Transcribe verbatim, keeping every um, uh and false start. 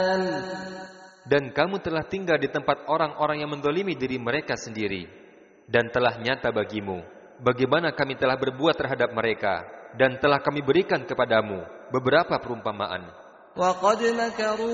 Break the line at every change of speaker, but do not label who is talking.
Dan kamu telah tinggal di tempat orang-orang yang mendolimi diri mereka sendiri. Dan telah nyata bagimu bagaimana kami telah berbuat terhadap mereka. Dan telah kami berikan kepadamu beberapa perumpamaan.